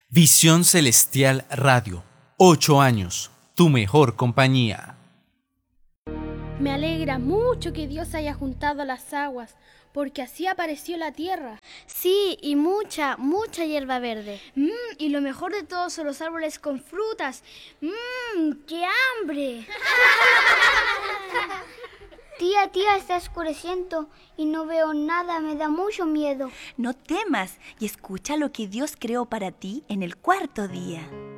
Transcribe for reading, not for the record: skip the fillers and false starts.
Visión Celestial Radio. 8 años. Tu mejor compañía. Me alegra mucho que Dios haya juntado las aguas, porque así apareció la tierra. Sí, y mucha hierba verde. Y lo mejor de todo son los árboles con frutas. ¡Qué hambre! Tía, está oscureciendo y no veo nada, me da mucho miedo. No temas y escucha lo que Dios creó para ti en el 4º día.